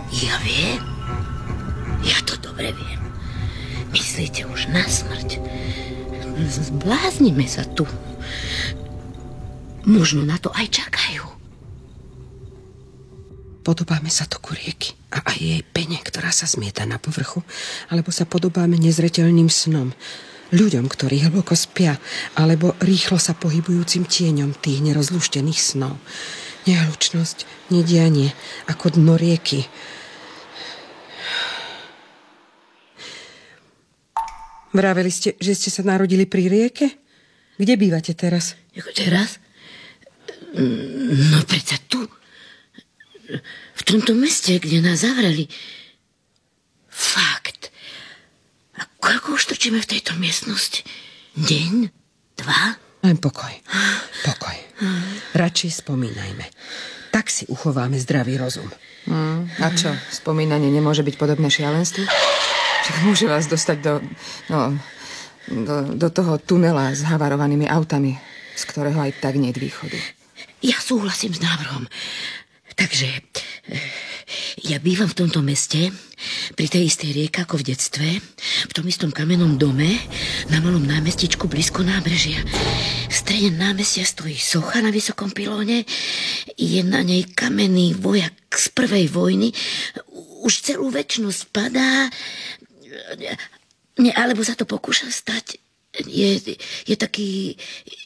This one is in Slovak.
Ja viem. Ja to dobre viem. Myslíte už na smrť? Zbláznime sa tu. Možno na to aj čakajú. Podobáme sa toku rieky a aj jej pene, ktorá sa zmieta na povrchu, alebo sa podobáme nezreteľným snom, ľuďom, ktorí hlboko spia, alebo rýchlo sa pohybujúcim tieňom tých nerozluštených snov. Nehlučnosť, nedianie, ako dno rieky. Vraveli ste, že ste sa narodili pri rieke? Kde bývate teraz? Ako teraz? No predsa tu. V tomto meste, kde nás zavreli. Fakt. A koľko už trčíme v tejto miestnosti? Deň? 2? Len pokoj. Pokoj. Radšej spomínajme. Tak si uchováme zdravý rozum. A čo? Spomínanie nemôže byť podobné šialenstvu? Však môže vás dostať do toho tunela s havarovanými autami, z ktorého aj tak nie je východu. Ja súhlasím s návrhom. Takže ja bývam v tomto meste, pri tej istej rieke ako v detstve, v tom istom kamennom dome, na malom námestičku blízko nábrežia. V strede námestia stojí socha na vysokom pilóne, je na nej kamenný vojak z prvej vojny, už celú večnosť padá, alebo sa to pokúša stať. Je